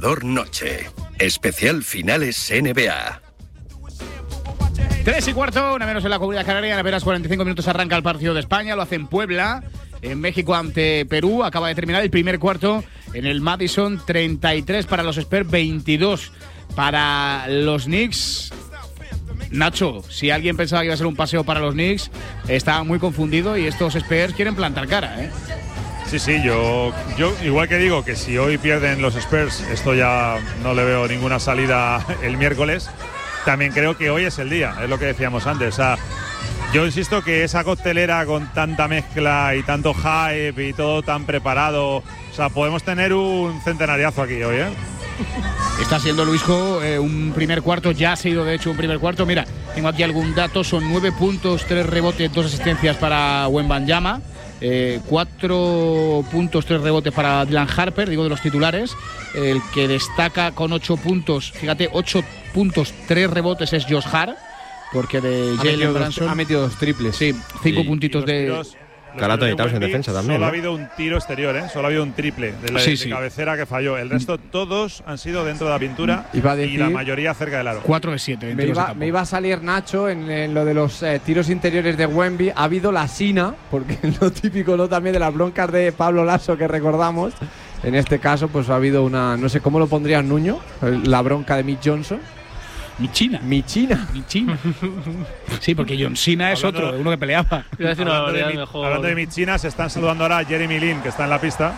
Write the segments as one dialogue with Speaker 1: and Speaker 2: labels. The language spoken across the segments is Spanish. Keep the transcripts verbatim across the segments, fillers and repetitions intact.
Speaker 1: Marcador Noche. Especial Finales N B A.
Speaker 2: Tres y cuarto, una menos en la Comunidad Canaria. En apenas cuarenta y cinco minutos arranca el partido de España. Lo hace en Puebla, en México ante Perú. Acaba de terminar el primer cuarto en el Madison. treinta y tres para los Spurs, veintidós para los Knicks. Nacho, si alguien pensaba que iba a ser un paseo para los Knicks, estaba muy confundido y estos Spurs quieren plantar cara, ¿eh?
Speaker 3: Sí, sí, yo, yo igual que digo que si hoy pierden los Spurs, esto ya no le veo ninguna salida el miércoles. También creo que hoy es el día, es lo que decíamos antes. O sea, yo insisto que esa coctelera con tanta mezcla y tanto hype y todo tan preparado, o sea, podemos tener un centenariazo aquí hoy, ¿eh?
Speaker 2: Está siendo, Luisjo, eh, un primer cuarto, ya ha sido de hecho un primer cuarto. Mira, tengo aquí algún dato, son nueve puntos, tres rebotes, dos asistencias para Wembanyama. Eh, cuatro puntos, tres rebotes para Dylan Harper, digo de los titulares. El que destaca con ocho puntos, fíjate, ocho puntos, tres rebotes es Josh Hart, porque de Jalen Branson
Speaker 4: ha metido dos triples.
Speaker 2: Sí, cinco
Speaker 3: sí,
Speaker 2: puntitos de.
Speaker 5: Carato de Towns en defensa también.
Speaker 3: Solo
Speaker 5: ¿no?
Speaker 3: ha habido un tiro exterior, ¿eh? Solo ha habido un triple de la
Speaker 2: sí,
Speaker 3: de
Speaker 2: sí.
Speaker 3: cabecera que falló. El resto todos han sido dentro de la pintura
Speaker 4: Iba a decir,
Speaker 3: y la mayoría cerca del aro.
Speaker 2: cuatro de siete.
Speaker 4: Me iba, me iba a salir Nacho en, en lo de los eh, tiros interiores de Wemby. Ha habido la sina, porque es lo típico, ¿no? También de las broncas de Pablo Lasso que recordamos. En este caso, pues ha habido una, no sé cómo lo pondría Nuño, la bronca de Mitch Johnson.
Speaker 2: Mi China.
Speaker 4: Mi China.
Speaker 2: Mi China. Sí, porque John Cena es
Speaker 3: Hablando-
Speaker 2: otro, uno que peleaba.
Speaker 6: Iba a decir una
Speaker 3: Hablando de,
Speaker 6: barbaridad
Speaker 3: mi,
Speaker 6: mejor.
Speaker 3: hablando de mis chinas, se están saludando ahora a Jeremy Lin, que está en la pista,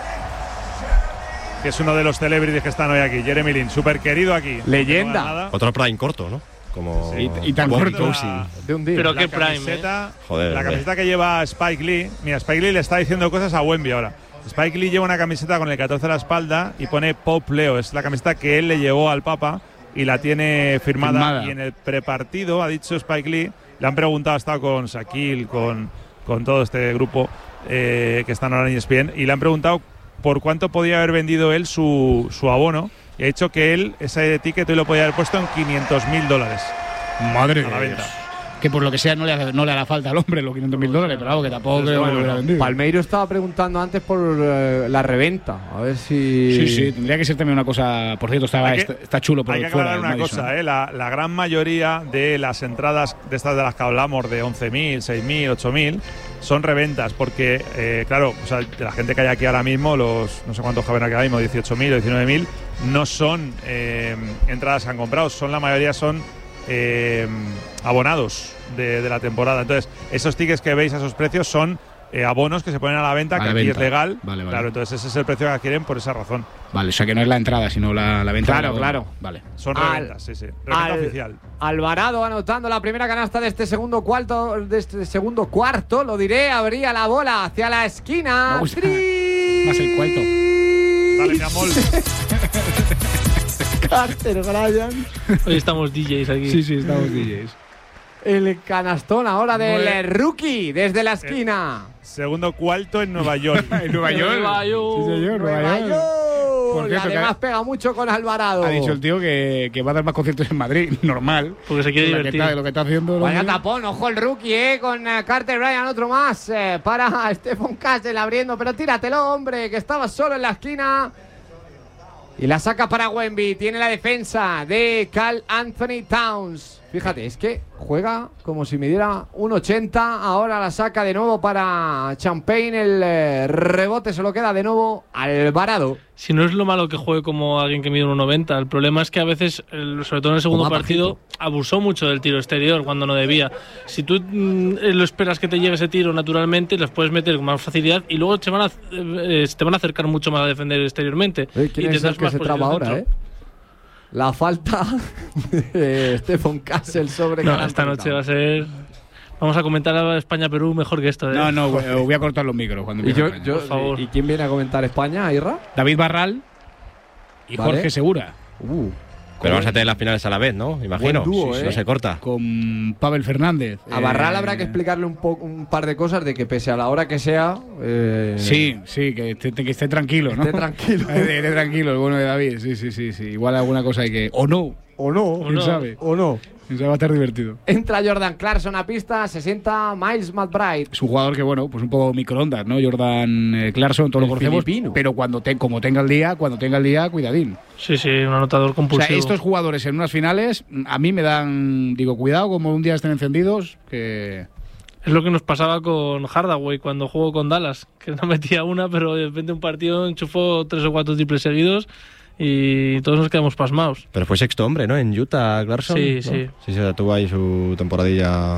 Speaker 3: que es uno de los celebrities que están hoy aquí. Jeremy Lin, súper querido aquí.
Speaker 4: Leyenda.
Speaker 3: No te nada.
Speaker 5: Otro prime corto, ¿no? Como
Speaker 2: Sí, y tan
Speaker 5: Bobby
Speaker 2: corto.
Speaker 5: Cousins.
Speaker 4: De un día.
Speaker 6: Pero
Speaker 3: La
Speaker 6: qué prime,
Speaker 3: camiseta,
Speaker 5: Joder,
Speaker 3: la
Speaker 5: hombre.
Speaker 3: camiseta que lleva Spike Lee. Mira, Spike Lee le está diciendo cosas a Wemby ahora. Spike Lee lleva una camiseta con el catorce a la espalda y pone Pope Leo. Es la camiseta que él le llevó al Papa y la tiene firmada.
Speaker 2: Firmada.
Speaker 3: Y en el prepartido, ha dicho Spike Lee, le han preguntado, ha estado con Shaquille, con, con todo este grupo eh, que están ahora en E S P N, y le han preguntado por cuánto podía haber vendido él su, su abono. Y ha dicho que él, ese ticket, hoy lo podía haber puesto en quinientos mil dólares.
Speaker 2: Madre
Speaker 3: A la
Speaker 2: de
Speaker 3: venta.
Speaker 2: Dios. Que por lo que sea no le, hace- no le hará falta al hombre los quinientos mil dólares, pero algo que tampoco creo que lo hubiera vendido.
Speaker 4: Palmeiro estaba preguntando antes por eh, la reventa. A ver si.
Speaker 2: Sí, sí, tendría que ser también una cosa. Por cierto, estaba,
Speaker 3: Hay que-
Speaker 2: está, está chulo por
Speaker 3: Hay que
Speaker 2: fuera.
Speaker 3: aclarar
Speaker 2: el
Speaker 3: una
Speaker 2: Madison.
Speaker 3: cosa, ¿eh? la, la gran mayoría de las entradas de estas de las que hablamos, de once mil, seis mil, ocho mil, son reventas, porque, eh, claro, o sea, de la gente que hay aquí ahora mismo, los no sé cuántos jóvenes aquí ahora mismo, dieciocho mil o diecinueve mil, no son eh, entradas que han comprado, son la mayoría son eh, abonados de, de la temporada. Entonces, esos tickets que veis a esos precios son eh, abonos que se ponen a la venta,
Speaker 2: A
Speaker 3: que
Speaker 2: la
Speaker 3: aquí
Speaker 2: venta.
Speaker 3: es legal.
Speaker 2: Vale, vale.
Speaker 3: Claro, entonces ese es el precio que adquieren por esa razón.
Speaker 2: Vale, o sea que no es la entrada, sino la, la venta.
Speaker 4: Claro,
Speaker 2: del abono.
Speaker 4: claro.
Speaker 2: Vale.
Speaker 3: Son
Speaker 4: Al-
Speaker 3: reventas, sí, sí. Reventa
Speaker 4: Al-
Speaker 3: oficial.
Speaker 4: Alvarado anotando la primera canasta de este segundo cuarto, de este segundo cuarto, lo diré, abría la bola hacia la esquina.
Speaker 2: Me gusta
Speaker 4: Tri-
Speaker 2: más el cuarto.
Speaker 3: Dale, mi amor.
Speaker 4: Carter Bryant.
Speaker 6: Hoy estamos D Js aquí.
Speaker 2: Sí, sí, estamos D Js.
Speaker 4: El canastón ahora del
Speaker 3: Nueve.
Speaker 4: rookie desde la esquina.
Speaker 3: Segundo cuarto en Nueva York.
Speaker 2: En Nueva York.
Speaker 6: Nueva York.
Speaker 2: Sí, señor, Nueva,
Speaker 4: Nueva
Speaker 2: York.
Speaker 4: York.
Speaker 2: Por
Speaker 4: Y
Speaker 2: cierto,
Speaker 4: además
Speaker 2: que
Speaker 4: pega mucho con Alvarado.
Speaker 2: Ha dicho el tío que, que va a dar más conciertos en Madrid, normal.
Speaker 6: Porque se quiere
Speaker 2: Lo que
Speaker 6: divertir.
Speaker 2: está- Lo que está haciendo. el
Speaker 4: Vaya
Speaker 2: hombre.
Speaker 4: tapón, ojo el rookie, eh, con eh, Carter Bryant, otro más eh, para Stephen Castle abriendo, pero tíratelo, hombre, que estaba solo en la esquina. Y la saca para Wemby, tiene la defensa de Karl Anthony Towns. Fíjate, es que juega como si midiera un ochenta, ahora la saca de nuevo para Champagne, el eh, rebote se lo queda de nuevo Alvarado.
Speaker 6: Si no es lo malo que juegue como alguien que mide uno noventa, el problema es que a veces, el- sobre todo en el segundo
Speaker 4: Como
Speaker 6: partido, abusó mucho del tiro exterior cuando no debía. Si tú mm, eh, lo esperas que te llegue ese tiro naturalmente, los puedes meter con más facilidad y luego te van a, eh, te van a acercar mucho más a defender exteriormente.
Speaker 4: Eh, ¿Quién
Speaker 6: y te
Speaker 4: es el
Speaker 6: das
Speaker 4: que
Speaker 6: más
Speaker 4: se traba
Speaker 6: posiciones
Speaker 4: ahora, eh?
Speaker 6: dentro.
Speaker 4: La falta de Stephen Castle sobre
Speaker 6: No,
Speaker 4: Karl
Speaker 6: esta
Speaker 4: Anthony
Speaker 6: noche va a
Speaker 4: Towns.
Speaker 6: ser... Vamos a comentar a España-Perú mejor que esto. ¿eh?
Speaker 2: No, no, voy voy a cortar los micros cuando
Speaker 4: Y,
Speaker 2: empiece
Speaker 4: yo,
Speaker 2: España.
Speaker 4: yo-
Speaker 6: por favor.
Speaker 4: ¿Y quién viene a comentar España, Irra?
Speaker 2: David Barral y
Speaker 4: Vale.
Speaker 2: Jorge Segura.
Speaker 4: Uh,
Speaker 5: Pero vamos a tener las finales a la vez, ¿no? Imagino.
Speaker 4: Buen dúo,
Speaker 5: si
Speaker 4: ¿eh?
Speaker 5: no se corta.
Speaker 2: Con Pavel Fernández.
Speaker 4: A Barral
Speaker 2: Eh,
Speaker 4: habrá que explicarle un, po- un par de cosas de que pese a la hora que sea… eh,
Speaker 2: Sí, sí, que esté, que esté tranquilo, ¿no?
Speaker 4: Esté tranquilo.
Speaker 2: Que esté tranquilo, el bueno de David. Sí, sí, sí, sí. Igual alguna cosa hay que. O no.
Speaker 4: O no.
Speaker 2: ¿Quién
Speaker 6: no.
Speaker 2: sabe?
Speaker 4: O no.
Speaker 2: Se va a estar divertido.
Speaker 4: Entra Jordan Clarkson a pista, se sienta Miles McBride.
Speaker 2: Es un jugador que, bueno, pues un poco microondas, ¿no? Jordan eh, Clarkson, todos
Speaker 4: El
Speaker 2: lo conocemos,
Speaker 4: filipino.
Speaker 2: pero cuando te, como tenga el día, cuando tenga el día, cuidadín.
Speaker 6: Sí, sí, un anotador
Speaker 2: O
Speaker 6: compulsivo.
Speaker 2: sea, estos jugadores en unas finales, a mí me dan, digo, cuidado, como un día estén encendidos, que…
Speaker 6: Es lo que nos pasaba con Hardaway cuando jugó con Dallas, que no metía una, pero de repente un partido enchufó tres o cuatro triples seguidos y todos nos quedamos pasmados.
Speaker 5: Pero fue sexto hombre, ¿no? En Utah, Clarkson.
Speaker 6: Sí,
Speaker 5: ¿no?
Speaker 6: sí.
Speaker 5: Sí, sí, tuvo ahí su temporadilla.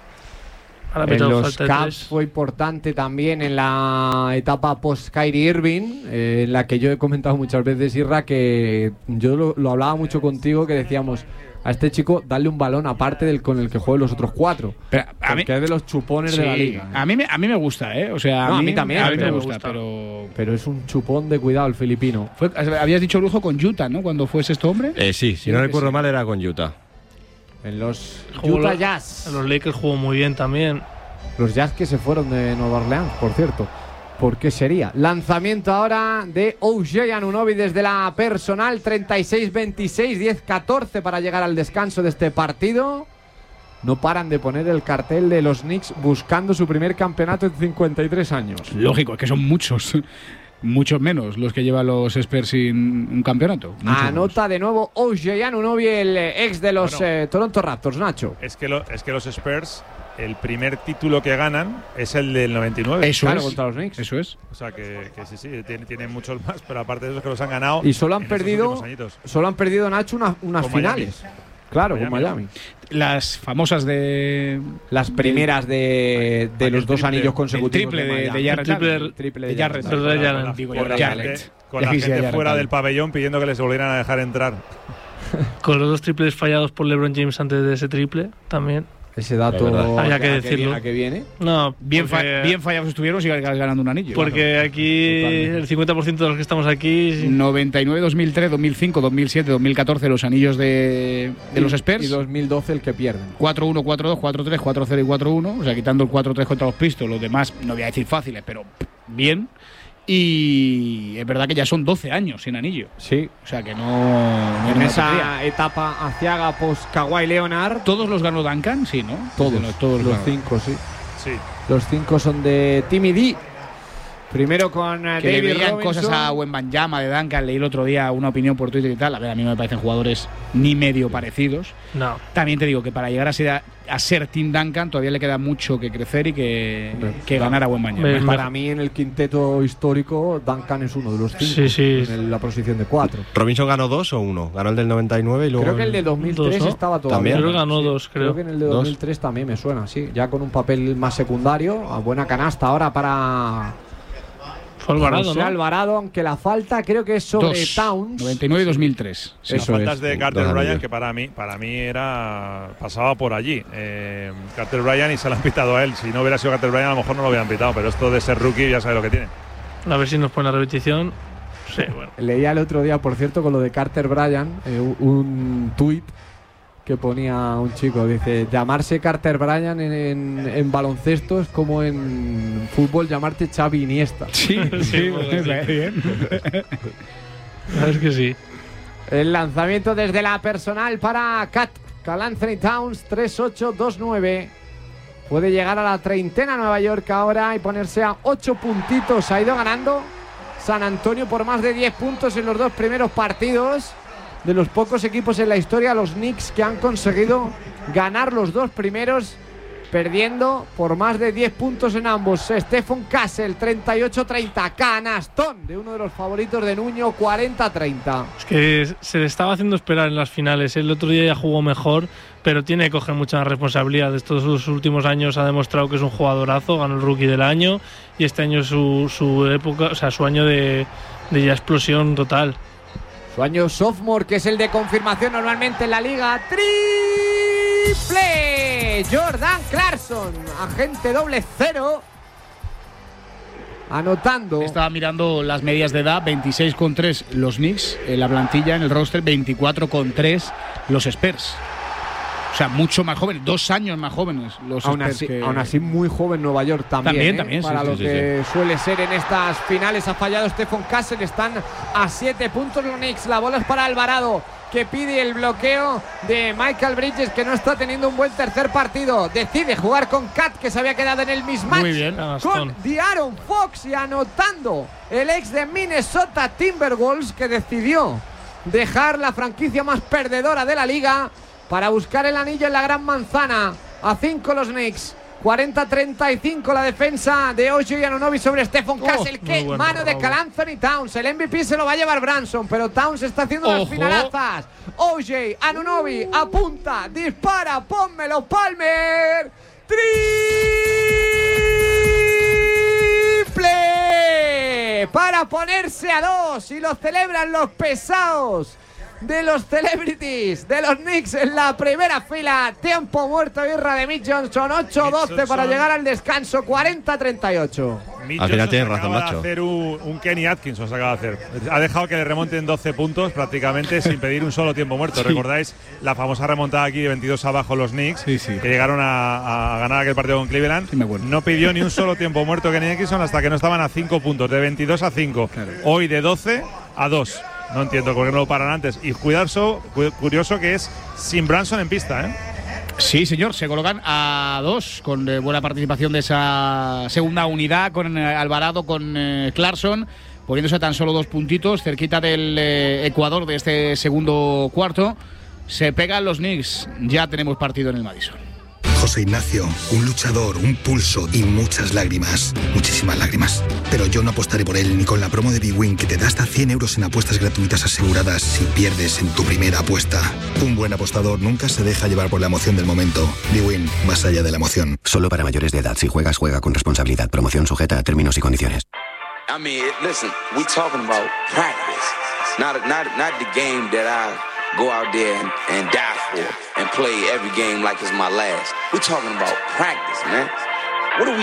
Speaker 6: Ahora
Speaker 4: En
Speaker 6: petado
Speaker 4: los
Speaker 6: falta de
Speaker 4: Cavs
Speaker 6: tres.
Speaker 4: fue importante también en la etapa post-Kyrie Irving, eh, en la que yo he comentado muchas veces, Irra, que yo lo, lo hablaba mucho contigo, que decíamos, a este chico darle un balón aparte del con el que jueguen los otros cuatro.
Speaker 2: Pero a mí,
Speaker 4: Porque es de los chupones
Speaker 2: sí,
Speaker 4: de la liga.
Speaker 2: a mí, me, a mí me gusta, ¿eh? O sea,
Speaker 4: No, a mí también,
Speaker 2: A mí
Speaker 4: pero
Speaker 2: me
Speaker 4: me
Speaker 2: gusta,
Speaker 6: gusta.
Speaker 2: pero…
Speaker 4: Pero es un chupón de cuidado el filipino.
Speaker 2: Fue, habías dicho lujo con Utah, ¿no? Cuando fue sexto hombre.
Speaker 5: Eh, sí, si
Speaker 2: Creo
Speaker 5: no
Speaker 2: que
Speaker 5: recuerdo
Speaker 2: sí.
Speaker 5: mal, era con Utah.
Speaker 4: En los
Speaker 6: Jugó
Speaker 4: Utah
Speaker 6: lo-
Speaker 4: Jazz.
Speaker 6: En los Lakers jugó muy bien también.
Speaker 4: Los Jazz que se fueron de Nueva Orleans, por cierto. ¿Por qué sería? Lanzamiento ahora de O J Anunoby desde la personal. treinta y seis veintiséis, diez catorce para llegar al descanso de este partido. No paran de poner el cartel de los Knicks buscando su primer campeonato en cincuenta y tres años.
Speaker 2: Lógico, es que son muchos. Muchos menos los que llevan los Spurs sin un campeonato. Muchos
Speaker 4: Anota de nuevo O J Anunoby, el eh, ex de los
Speaker 3: Bueno.
Speaker 4: eh, Toronto Raptors, Nacho.
Speaker 3: Es que, lo- es que los Spurs, el primer título que ganan es el del noventa y nueve.
Speaker 2: menos. Eso
Speaker 4: Claro,
Speaker 2: es.
Speaker 4: contra los Knicks.
Speaker 2: Eso es.
Speaker 3: O sea que, que sí, sí, tienen, tienen muchos más, pero aparte de esos que los han ganado.
Speaker 4: Y solo han
Speaker 3: en estos
Speaker 4: perdido,
Speaker 3: últimos añitos.
Speaker 4: solo han perdido, Nacho, una- unas
Speaker 3: Con Miami.
Speaker 4: finales. Claro, con
Speaker 3: Miami,
Speaker 4: Miami.
Speaker 2: Las famosas de…
Speaker 4: Las primeras de, de
Speaker 3: Aquel
Speaker 4: los dos
Speaker 3: triple-
Speaker 4: anillos
Speaker 2: el
Speaker 4: consecutivos.
Speaker 2: triple de, de
Speaker 4: Miami.
Speaker 2: Jarrett.
Speaker 6: El triple-
Speaker 2: Allen.
Speaker 4: El triple
Speaker 2: de
Speaker 4: de
Speaker 2: Jarrett.
Speaker 4: Jarrett.
Speaker 6: Pero de
Speaker 3: Con la-
Speaker 6: Allen.
Speaker 3: con la-
Speaker 2: Digo,
Speaker 3: con la
Speaker 2: Jarrett.
Speaker 3: gente, con
Speaker 2: Ya
Speaker 3: la
Speaker 2: quisiera
Speaker 3: gente
Speaker 2: Jarrett
Speaker 3: fuera
Speaker 2: Allen.
Speaker 3: del pabellón pidiendo que les volvieran a dejar entrar.
Speaker 6: Con los dos triples fallados por LeBron James antes de ese triple también.
Speaker 4: Ese dato
Speaker 5: Es verdad.
Speaker 6: Había
Speaker 4: ¿a
Speaker 6: que
Speaker 4: qué
Speaker 6: decirlo.
Speaker 4: viene- a qué viene?
Speaker 6: No,
Speaker 2: Bien, fa-
Speaker 6: porque,
Speaker 2: bien fallados estuvieron y sigues ganando un anillo.
Speaker 6: porque aquí
Speaker 4: Totalmente.
Speaker 6: el cincuenta por ciento de los que estamos aquí…
Speaker 2: noventa y nueve, dos mil tres, dos mil cinco, dos mil siete, dos mil catorce los anillos de, de los
Speaker 4: Y-
Speaker 2: Spurs.
Speaker 4: Y dos mil doce el que pierden.
Speaker 2: cuatro uno, cuatro dos, cuatro tres, cuatro cero y cuatro uno. O sea, quitando el cuatro tres contra los Pistols, los demás, no voy a decir fáciles, pero bien. Y es verdad que ya son doce años sin anillo.
Speaker 4: Sí.
Speaker 2: O sea, que no, no es
Speaker 4: En
Speaker 2: una tontería.
Speaker 4: esa etapa aciaga post Kawhi Leonard.
Speaker 2: ¿Todos los ganó Duncan? Sí, ¿no?
Speaker 4: Todos,
Speaker 2: Los- todos
Speaker 4: los
Speaker 2: ganó.
Speaker 4: cinco, sí.
Speaker 3: Sí.
Speaker 4: Los cinco son de Timmy D. Primero con eh,
Speaker 2: Que le
Speaker 4: David
Speaker 2: veían
Speaker 4: Robinson.
Speaker 2: cosas a Wembanyama de Duncan. Leí el otro día una opinión por Twitter y tal. A ver, a mí no me parecen jugadores ni medio parecidos.
Speaker 6: No.
Speaker 2: También te digo que para llegar a ser, a, a ser Team Duncan todavía le queda mucho que crecer y que,
Speaker 4: Hombre,
Speaker 2: que ganar a Wembanyama.
Speaker 6: Me-
Speaker 4: Para mí, en el quinteto histórico, Duncan es uno de los cinco.
Speaker 6: Sí, sí.
Speaker 4: En el- la posición de cuatro.
Speaker 5: ¿Robinson ganó dos o uno? ¿Ganó el del noventa y nueve y luego
Speaker 4: Creo que el de dos mil tres
Speaker 6: Dos, ¿no?
Speaker 4: estaba todavía.
Speaker 5: También.
Speaker 6: Creo que ganó dos, creo.
Speaker 4: Creo que en el de
Speaker 5: Dos.
Speaker 4: dos mil tres también me suena, sí. Ya con un papel más secundario. A buena canasta ahora para
Speaker 6: Fue Alvarado,
Speaker 4: José
Speaker 6: ¿no?
Speaker 4: Alvarado, aunque la falta creo que es sobre
Speaker 2: Dos.
Speaker 4: Towns.
Speaker 2: noventa y nueve y dos mil tres. Sí.
Speaker 4: Eso
Speaker 3: Las faltas
Speaker 4: es.
Speaker 3: de
Speaker 5: Dos
Speaker 3: Carter
Speaker 5: anillos.
Speaker 3: Bryant, que para mí, para mí era pasaba por allí. Eh, Carter Bryant y se lo han pitado a él. Si no hubiera sido Carter Bryant, a lo mejor no lo hubieran pitado. Pero esto de ser rookie ya sabe lo que tiene.
Speaker 6: A ver si nos pone la repetición. Sí, bueno.
Speaker 4: Leía el otro día, por cierto, con lo de Carter Bryant, eh, un- un tuit que ponía un chico. Dice, llamarse Carter Bryant en, en- en baloncesto es como en fútbol llamarte Xavi Iniesta.
Speaker 2: Sí, sí,
Speaker 6: bueno,
Speaker 2: me
Speaker 6: sí.
Speaker 2: parece bien.
Speaker 6: Sabes que sí.
Speaker 4: El lanzamiento desde la personal para Cat. Cal Anthony Towns, tres ocho dos nueve. Puede llegar a la treintena Nueva York ahora y ponerse a ocho puntitos. Ha ido ganando San Antonio por más de diez puntos en los dos primeros partidos. De los pocos equipos en la historia, los Knicks, que han conseguido ganar los dos primeros, perdiendo por más de diez puntos en ambos. Stephen Castle, treinta y ocho treinta. Canastón de uno de los favoritos de Nuño, cuarenta treinta.
Speaker 6: Es que se le estaba haciendo esperar en las finales. El otro día ya jugó mejor, pero tiene que coger mucha más responsabilidad. Estos últimos años ha demostrado que es un jugadorazo, ganó el Rookie del año y este año es su, su época, o sea, su año de, de ya explosión total.
Speaker 4: Su año sophomore, que es el de confirmación normalmente en la liga. ¡Triple! Jordan Clarkson, agente doble cero. Anotando.
Speaker 2: Estaba mirando las medias de edad, veintiséis coma tres los Knicks, en la plantilla, en el roster, veinticuatro coma tres los Spurs. O sea, mucho más jóvenes, dos años más jóvenes los
Speaker 4: Aún
Speaker 2: Spurs
Speaker 4: así,
Speaker 2: que-
Speaker 4: aún así, muy joven Nueva York también.
Speaker 2: También,
Speaker 4: ¿eh?
Speaker 2: también, sí,
Speaker 4: Para
Speaker 2: sí,
Speaker 4: lo
Speaker 5: sí,
Speaker 4: que suele ser en estas finales. Ha fallado Stephen Castle. Están a siete puntos los Knicks. La bola es para Alvarado. que pide el bloqueo de Michael Bridges, que no está teniendo un buen tercer partido. Decide jugar con Cat, que se había quedado en el mismatch.
Speaker 6: Muy bien,
Speaker 4: con De'Aaron Fox, y anotando el ex de Minnesota Timberwolves, que decidió dejar la franquicia más perdedora de la liga para buscar el anillo en la gran manzana. A cinco los Knicks. cuarenta treinta y cinco la defensa de O J Anunoby sobre Stephon Castle.
Speaker 6: Oh,
Speaker 4: ¡Qué
Speaker 6: bueno,
Speaker 4: mano de
Speaker 6: bravo.
Speaker 4: Karl Anthony Towns! El M V P se lo va a llevar Branson, pero Towns está haciendo
Speaker 6: Ojo.
Speaker 4: las finalazas. O J Anunoby apunta, dispara, pónmelo, Palmer. ¡Triple! Para ponerse a dos, y lo celebran los pesados de los celebrities de los Knicks en la primera fila. Tiempo muerto, birra de Mitch Johnson. ocho doce para llegar al descanso. cuarenta treinta y ocho.
Speaker 3: Mitch
Speaker 5: Al final
Speaker 3: Johnson
Speaker 5: tienes
Speaker 3: se
Speaker 5: razón,
Speaker 3: acaba de
Speaker 5: Nacho.
Speaker 3: hacer un, un Kenny Atkinson, se acaba de hacer. Ha dejado que le remonten doce puntos prácticamente sin pedir un solo tiempo muerto.
Speaker 2: Sí.
Speaker 3: ¿Recordáis la famosa remontada aquí de veintidós abajo los Knicks?
Speaker 2: Sí, sí.
Speaker 3: Que llegaron a, a ganar aquel partido con Cleveland.
Speaker 2: Sí, me acuerdo.
Speaker 3: No pidió ni un solo tiempo muerto Kenny Atkinson hasta que no estaban a cinco puntos, de veintidós a cinco.
Speaker 2: Claro.
Speaker 3: Hoy de doce a dos. No entiendo por qué no lo paran antes. Y curioso, curioso que es sin Branson en pista, ¿eh?
Speaker 2: Sí, señor, se colocan a dos con eh, buena participación de esa segunda unidad, con eh, Alvarado, con eh, Clarkson, poniéndose a tan solo dos puntitos, cerquita del eh, Ecuador de este segundo cuarto. Se pegan los Knicks, ya tenemos partido en el Madison.
Speaker 7: José Ignacio, un luchador, un pulso y muchas lágrimas, muchísimas lágrimas. Pero yo no apostaré por él ni con la promo de bwin, que te da hasta cien euros en apuestas gratuitas aseguradas si pierdes en tu primera apuesta. Un buen apostador nunca se deja llevar por la emoción del momento. bwin, más allá de la emoción.
Speaker 8: Solo para mayores de edad. Si juegas, juega con responsabilidad. Promoción sujeta a términos y condiciones.
Speaker 9: I mean, listen, we talking about practice, not not not the game that I go out there and, and die for and play every game like it's my last. We're talking about practice, man. What are we